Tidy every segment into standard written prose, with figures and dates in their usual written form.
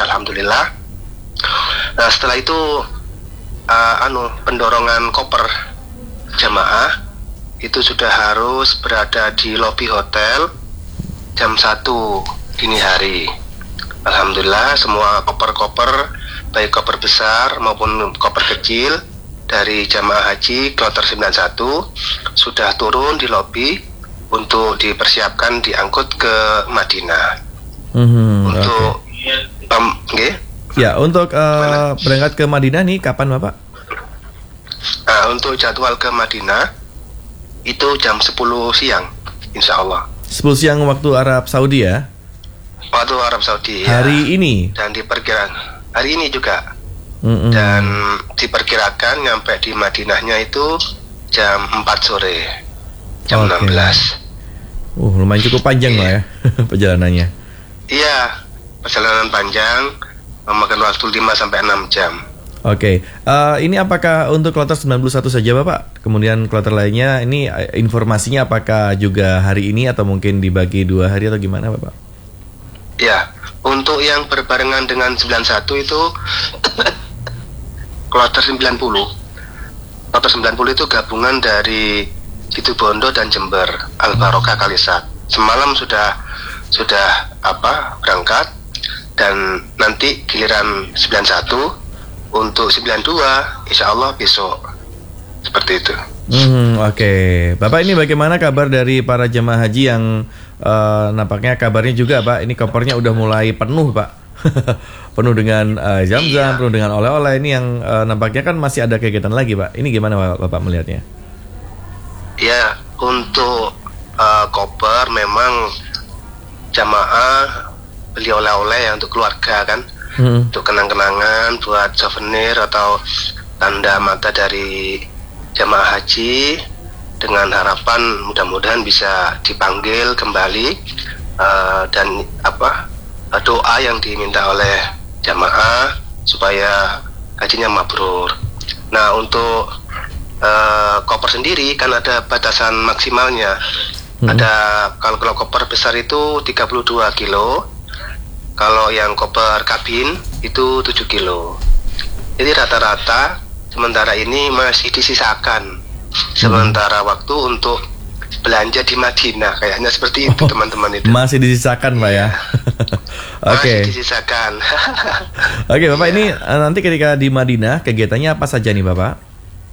alhamdulillah. Nah setelah itu pendorongan koper jamaah itu sudah harus berada di lobi hotel jam 1 dini hari. Alhamdulillah semua koper-koper, baik koper besar maupun koper kecil dari jamaah haji kloter 91 sudah turun di lobi untuk dipersiapkan diangkut ke Madinah. Untuk untuk berangkat ke Madinah nih kapan Bapak? Untuk jadwal ke Madinah itu jam 10 siang insya Allah. 10 siang waktu Arab Saudi ya? Waktu Arab Saudi hari ini? Dan diperkirakan hari ini juga. Dan diperkirakan nyampe di Madinahnya itu jam 4 sore, jam 16. Lumayan cukup panjang lah ya perjalanannya. Iya, perjalanan panjang, memakan waktu 5-6 jam. Ini apakah untuk kloter 91 saja Bapak? Kemudian kloter lainnya ini informasinya apakah juga hari ini atau mungkin dibagi 2 hari atau gimana Bapak? Ya, untuk yang berbarengan dengan 91 itu kloter 90. Kloter 90 itu gabungan dari Situbondo dan Jember, Al Barokah Kalisat. Semalam sudah berangkat, dan nanti giliran 91 untuk 92 insya Allah besok. Seperti itu. Bapak, ini bagaimana kabar dari para jemaah haji yang nampaknya kabarnya juga Pak, ini kopernya udah mulai penuh Pak. Penuh dengan zam-zam, penuh dengan oleh-oleh. Ini yang nampaknya kan masih ada kegiatan lagi Pak. Ini gimana Bapak melihatnya? Ya, untuk koper memang jamaah beli oleh-oleh ya untuk keluarga kan, untuk kenang-kenangan buat souvenir atau tanda mata dari jamaah haji, dengan harapan mudah-mudahan bisa dipanggil kembali, dan doa yang diminta oleh jamaah supaya hajinya mabrur. Nah untuk koper sendiri kan ada batasan maksimalnya. Ada kalau koper besar itu 32 kilo, kalau yang koper kabin itu 7 kilo. Jadi rata-rata sementara ini masih disisakan sementara waktu untuk belanja di Madinah, kayaknya seperti itu teman-teman itu. Masih disisakan Pak ya. Masih disisakan. Bapak, ini nanti ketika di Madinah kegiatannya apa saja nih Bapak?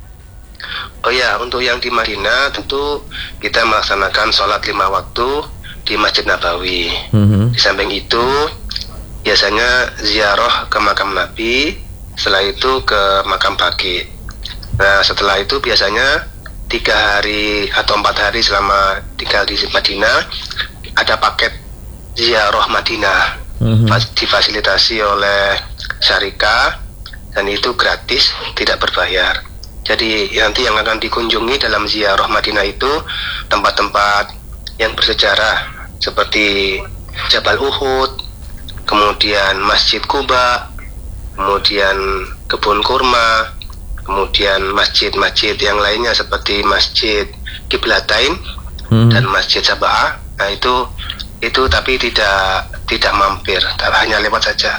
Untuk yang di Madinah tentu kita melaksanakan sholat 5 waktu di Masjid Nabawi. Di samping itu biasanya ziarah ke makam Nabi, setelah itu ke makam Baqi. Nah setelah itu biasanya 3 hari atau 4 hari selama tinggal di Madinah ada paket ziarah Madinah, difasilitasi oleh syarikah, dan itu gratis, tidak berbayar. Jadi nanti yang akan dikunjungi dalam ziarah Madinah itu tempat-tempat yang bersejarah seperti Jabal Uhud, kemudian Masjid Quba, kemudian kebun kurma, kemudian masjid-masjid yang lainnya seperti Masjid Qiblatain dan Masjid Sabah. Nah itu tapi tidak mampir, hanya lewat saja.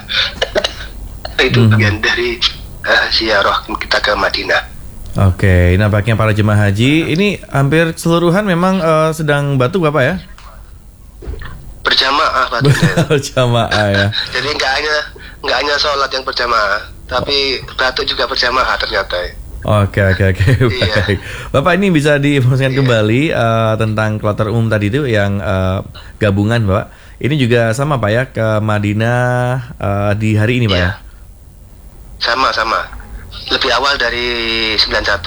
Itu bagian dari ziarah kita ke Madinah. Nampaknya para jemaah haji ini hampir keseluruhan memang sedang batuk Bapak ya? Berjamaah batuknya. Berjamaah ya. Jadi nggak hanya sholat yang berjamaah, tapi batuk juga berjamaah ternyata. Baik. Bapak, ini bisa diinformasikan kembali tentang kloter umum tadi itu yang gabungan Bapak. Ini juga sama Pak ya ke Madinah di hari ini Pak ya? Sama. Lebih awal dari 91.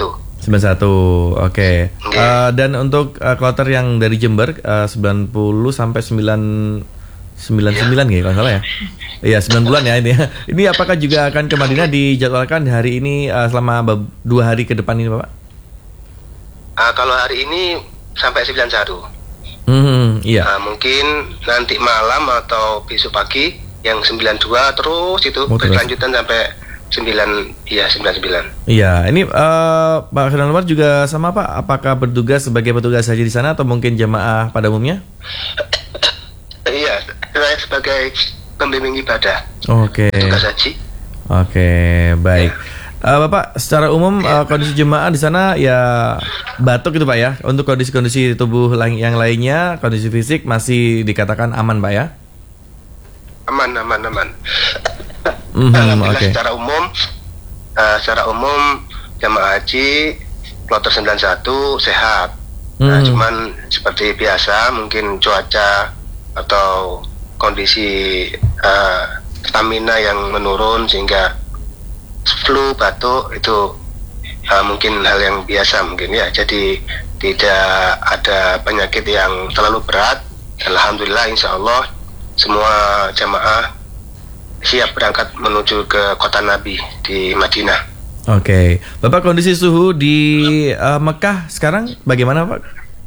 Dan untuk kloter yang dari Jember 90 sampai 99 gitu kalau salah ya. Iya 9 bulan ya ini. Ini apakah juga akan ke Madinah dijadwalkan hari ini selama 2 hari ke depan ini Bapak? Kalau hari ini sampai 91. Mungkin nanti malam atau besok pagi yang 92 terus itu berlanjutan sampai 99. Iya, ini Pak Firman Umar juga sama Pak. Apakah bertugas sebagai petugas haji di sana atau mungkin jamaah pada umumnya? Iya, saya sebagai pembimbing ibadah. Oke. Tugas haji. Oke, baik. Bapak, secara umum kondisi jemaah di sana ya batuk gitu Pak ya. Untuk kondisi-kondisi tubuh yang lainnya, kondisi fisik masih dikatakan aman Pak ya? Aman. Alhamdulillah, okay. Secara umum jemaah haji kloter 91 sehat. Nah, cuman seperti biasa mungkin cuaca atau kondisi stamina yang menurun sehingga flu, batuk itu mungkin hal yang biasa mungkin ya. Jadi tidak ada penyakit yang terlalu berat. Alhamdulillah, insya Allah semua jamaah siap berangkat menuju ke kota Nabi di Madinah. Oke, Bapak, kondisi suhu di Mekah sekarang bagaimana Pak?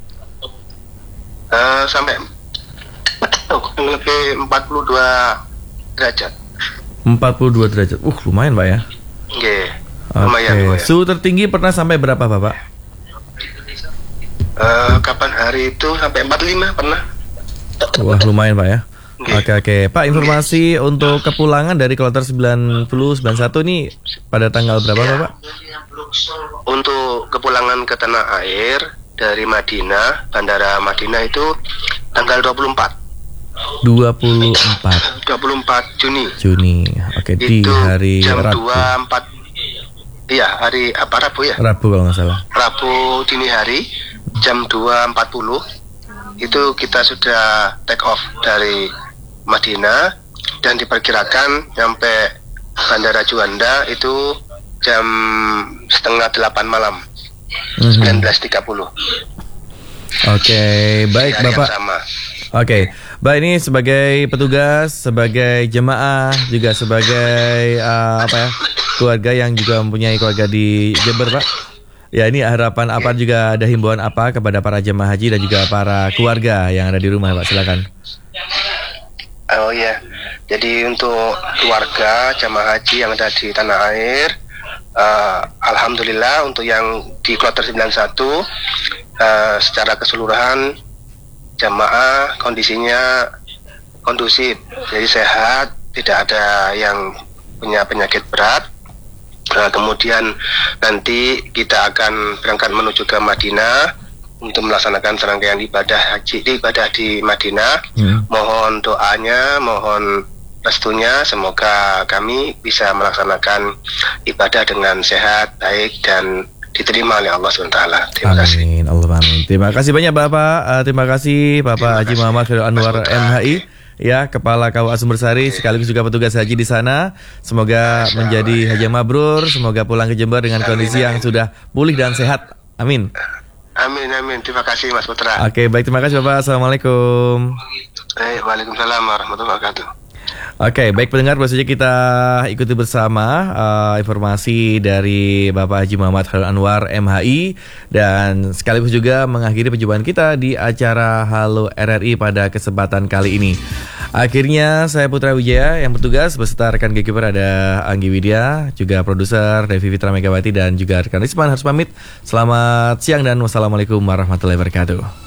Sampai lebih 42 derajat. 42 derajat, lumayan Pak ya? Oke, lumayan. Suhu tertinggi pernah sampai berapa Bapak? Kapan hari itu sampai 45 pernah. Wah, lumayan Pak ya. Oke. Pak, informasi untuk kepulangan dari kloter 90-91 ini pada tanggal berapa Bapak? Untuk kepulangan ke tanah air dari Madinah, Bandara Madinah itu tanggal 24 Juni. Oke, di hari jam Rabu. 2.4. Iya, hari apa, Rabu ya? Rabu kalau nggak salah. Rabu dini hari jam 2.40 itu kita sudah take off dari Madinah dan diperkirakan sampai Bandara Juanda itu jam 7:30 malam. 19.30. Oke, baik Bapak. Oke, Bapak, ini sebagai petugas, sebagai jemaah, juga sebagai keluarga yang juga mempunyai keluarga di Jember Pak. Ya, ini harapan apa, juga ada himbauan apa kepada para jemaah haji dan juga para keluarga yang ada di rumah Pak, silakan. Oh ya, jadi untuk keluarga jemaah haji yang ada di tanah air, alhamdulillah untuk yang di kloter 91 secara keseluruhan jamaah kondisinya kondusif, jadi sehat, tidak ada yang punya penyakit berat. Kemudian nanti kita akan berangkat menuju ke Madinah untuk melaksanakan serangkaian ibadah di Madinah. Mohon doanya, mohon restunya, semoga kami bisa melaksanakan ibadah dengan sehat, baik, dan diterima oleh Allah SWT. Terima kasih. Amin, Allahumma amin. Terima kasih banyak Bapak. Terima kasih Bapak Haji Muhammad Khairul Anwar MHI, ya, Kepala KUA Sumbersari, sekaligus juga petugas haji di sana. Semoga menjadi haji mabrur, semoga pulang ke Jember dengan kondisi yang sudah pulih dan sehat. Amin. Amin. Terima kasih Mas Putra. Oke, baik, terima kasih Bapak. Assalamualaikum. Waalaikumsalam warahmatullahi wabarakatuh. Oke, baik pendengar, baru saja kita ikuti bersama informasi dari Bapak Haji Muhammad Khairul Anwar MHI, dan sekaligus juga mengakhiri perjumpaan kita di acara Halo RRI pada kesempatan kali ini. Akhirnya saya Putra Wijaya yang bertugas beserta rekan Gatekeeper ada Anggi Widya, juga produser Devi Fitra Megawati, dan juga rekan Risman harus pamit. Selamat siang dan wassalamualaikum warahmatullahi wabarakatuh.